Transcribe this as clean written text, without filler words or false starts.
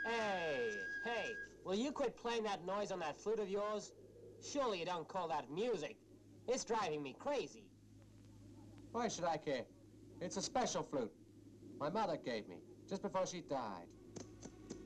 Hey, will you quit playing that noise on that flute of yours? Surely you don't call that music. It's driving me crazy. Why should I care? It's a special flute. My mother gave me, just before she died.